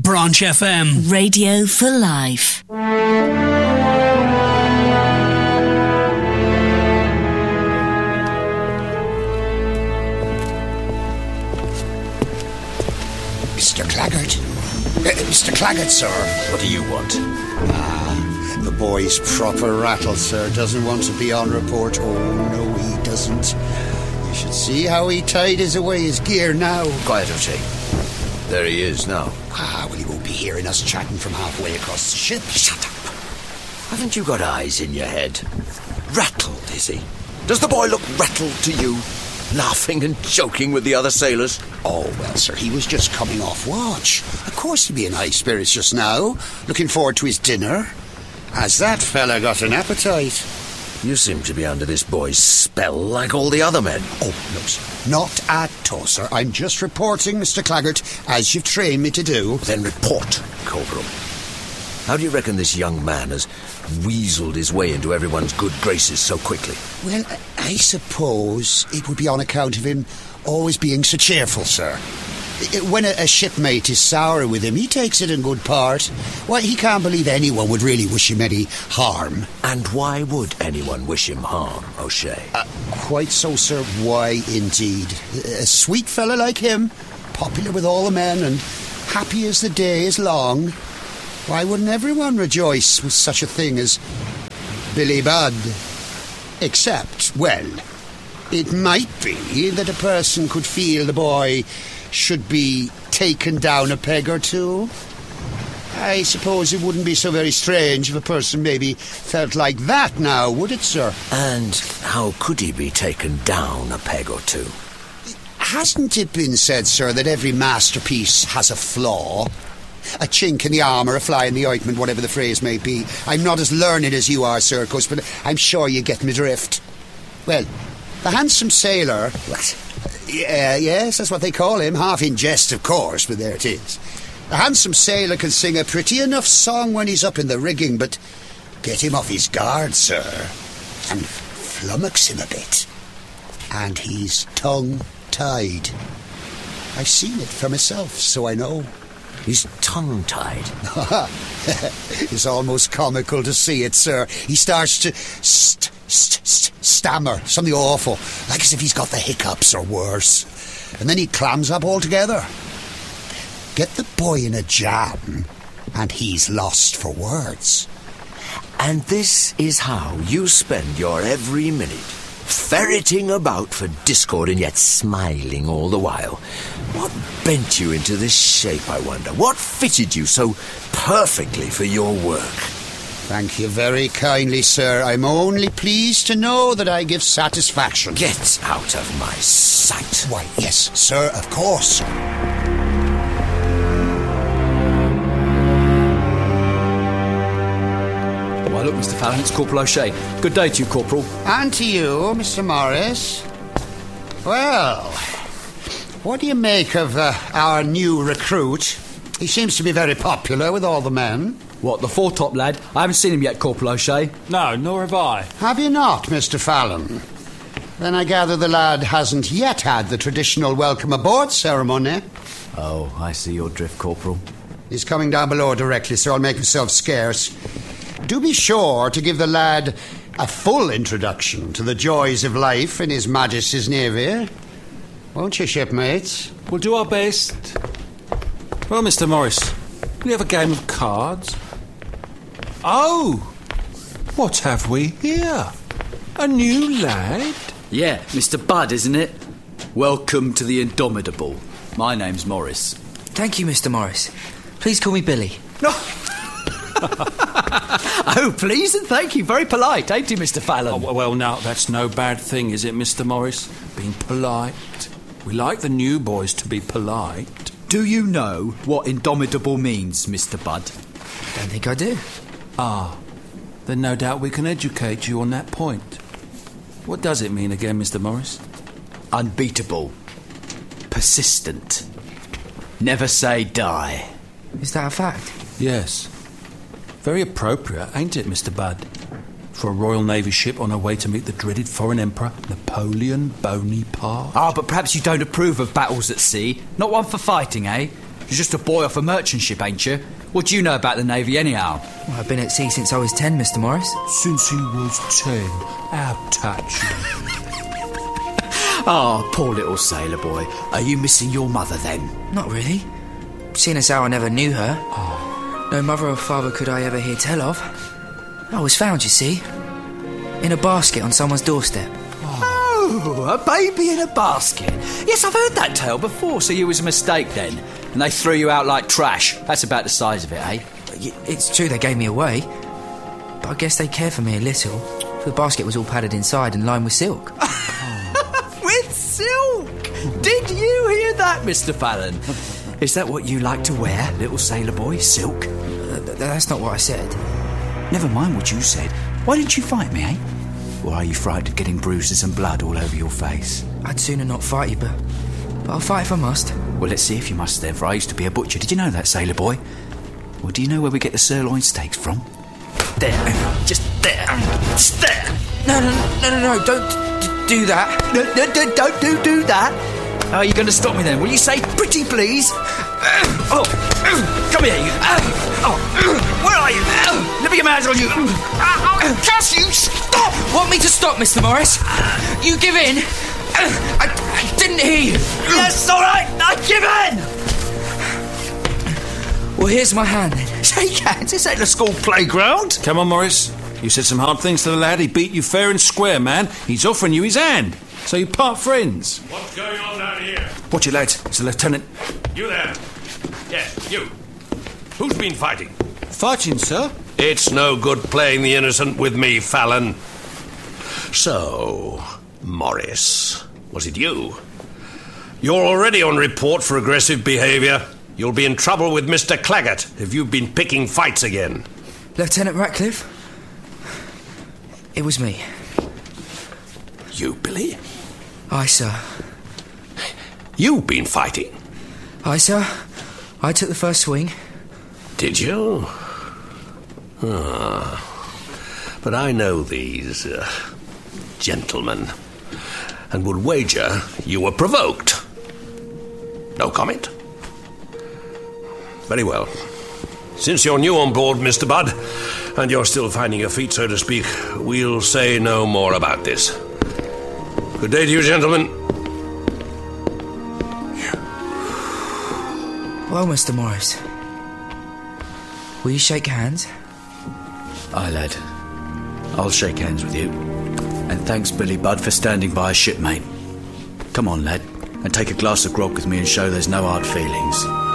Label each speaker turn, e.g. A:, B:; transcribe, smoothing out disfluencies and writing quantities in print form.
A: Branch FM.
B: Radio for life.
C: Mr. Claggart. Mr. Claggart, sir.
D: What do you want?
C: The boy's proper rattled, sir. Doesn't want to be on report. Oh, no, he doesn't. You should see how he tied away his gear now.
D: Quiet, O'Shea. There he is now.
C: Well, he won't be hearing us chatting from halfway across the ship.
D: Shut up. Haven't you got eyes in your head? Rattled, is he? Does the boy look rattled to you? Laughing and joking with the other sailors?
C: Oh, well, sir, he was just coming off watch. Of course he'd be in high spirits just now, looking forward to his dinner. Has that fella got an appetite?
D: You seem to be under this boy's spell like all the other men.
C: Oh, no, sir. Not at all, sir. I'm just reporting, Mr. Claggart, as you've trained me to do.
D: Then report, Corporal. How do you reckon this young man has weaseled his way into everyone's good graces so quickly?
C: Well, I suppose it would be on account of him always being so cheerful, sir. When a shipmate is sour with him, he takes it in good part. Why, he can't believe anyone would really wish him any harm.
D: And why would anyone wish him harm, O'Shea?
C: Quite so, sir. Why, indeed. A sweet fella like him, popular with all the men, and happy as the day is long. Why wouldn't everyone rejoice with such a thing as Billy Budd? Except, well, it might be that a person could feel the boy should be taken down a peg or two. I suppose it wouldn't be so very strange if a person maybe felt like that now, would it, sir?
D: And how could he be taken down a peg or two?
C: Hasn't it been said, sir, that every masterpiece has a flaw? A chink in the armour, a fly in the ointment, whatever the phrase may be. I'm not as learned as you are, Sir Cus, but I'm sure you get me drift. Well, the handsome sailor... What? Yes, that's what they call him. Half in jest, of course, but there it is. The handsome sailor can sing a pretty enough song when he's up in the rigging, but get him off his guard, sir, and flummox him a bit. And he's tongue-tied. I've seen it for myself, so I know.
D: He's tongue-tied.
C: It's almost comical to see it, sir. He starts to stammer, something awful, like as if he's got the hiccups or worse. And then he clams up altogether. Get the boy in a jam, and he's lost for words.
D: And this is how you spend your every minute, ferreting about for discord and yet smiling all the while. What bent you into this shape, I wonder? What fitted you so perfectly for your work?
C: Thank you very kindly, sir. I'm only pleased to know that I give satisfaction.
D: Get out of my sight.
C: Why, yes, sir, of course.
E: Why, look, Mr. Fallon, it's Corporal O'Shea. Good day to you, Corporal.
C: And to you, Mr. Morris. Well, what do you make of our new recruit? He seems to be very popular with all the men.
E: What, the foretop lad? I haven't seen him yet, Corporal O'Shea.
F: No, nor have I.
C: Have you not, Mr. Fallon? Then I gather the lad hasn't yet had the traditional welcome aboard ceremony.
E: Oh, I see your drift, Corporal.
C: He's coming down below directly, so I'll make himself scarce. Do be sure to give the lad a full introduction to the joys of life in His Majesty's Navy. Won't you, shipmates?
F: We'll do our best. Well, Mr. Morris, will you have a game of cards? Oh! What have we here? A new lad?
G: Yeah, Mr. Budd, isn't it? Welcome to the Indomitable. My name's Morris.
H: Thank you, Mr. Morris. Please call me Billy.
G: Oh, please and thank you. Very polite, ain't you, Mr. Fallon?
F: Oh, well, now, that's no bad thing, is it, Mr. Morris? Being polite. We like the new boys to be polite.
G: Do you know what Indomitable means, Mr. Budd?
H: Don't think I do.
F: Ah, then no doubt we can educate you on that point. What does it mean again, Mr. Morris?
G: Unbeatable. Persistent. Never say die.
H: Is that a fact?
F: Yes. Very appropriate, ain't it, Mr. Budd? For a Royal Navy ship on her way to meet the dreaded foreign emperor, Napoleon Bonaparte.
G: Ah, but perhaps you don't approve of battles at sea. Not one for fighting, eh? You're just a boy off a merchant ship, ain't you? What do you know about the Navy anyhow?
H: Well, I've been at sea since I was 10, Mr. Morris.
F: Since he was 10. How touching.
G: Oh, poor little sailor boy. Are you missing your mother then?
H: Not really. Seeing as how I never knew her. No mother or father could I ever hear tell of. I was found, you see, in a basket on someone's doorstep.
G: Oh, a baby in a basket. Yes, I've heard that tale before, so you was a mistake then. And they threw you out like trash. That's about the size of it, eh?
H: It's true they gave me away, but I guess they cared for me a little. The basket was all padded inside and lined with silk.
G: With silk? Did you hear that, Mr. Fallon? Is that what you like to wear, little sailor boy? Silk?
H: That's not what I said.
G: Never mind what you said. Why didn't you fight me, eh? Or are you frightened of getting bruises and blood all over your face?
H: I'd sooner not fight you, but I'll fight if I must.
G: Well, let's see if you must then, for I used to be a butcher. Did you know that, sailor boy? Well, do you know where we get the sirloin steaks from? There. Just there. Just there.
H: No, don't do that.
G: No, don't do that. Are you going to stop me then? Will you say pretty please? Come here, you. Where are you? Let me get my hands on you. I'll curse you. Stop!
H: Want me to stop, Mr. Morris? You give in. I didn't hear you.
G: Yes, all right. I give in.
H: Well, here's my hand then.
G: Shake hands. This ain't the school playground.
F: Come on, Morris. You said some hard things to the lad. He beat you fair and square, man. He's offering you his hand. So you part friends.
A: What's going on down here?
F: Watch it, lads. It's the lieutenant.
A: You there? Yes, you. Who's been fighting?
F: Fighting, sir?
A: It's no good playing the innocent with me, Fallon. So, Morris, was it you? You're already on report for aggressive behaviour. You'll be in trouble with Mr. Claggett if you've been picking fights again.
H: Lieutenant Ratcliffe? It was me.
A: You, Billy?
H: Aye, sir.
A: You've been fighting?
H: Aye, sir. I took the first swing.
A: Did you? But I know these gentlemen, and would wager you were provoked. No comment? Very well. Since you're new on board, Mr. Budd, and you're still finding your feet, so to speak, we'll say no more about this. Good day to you, gentlemen.
H: Well, Mr. Morris, will you shake hands?
G: Aye, lad. I'll shake hands with you. And thanks, Billy Budd, for standing by a shipmate. Come on, lad, and take a glass of grog with me and show there's no hard feelings.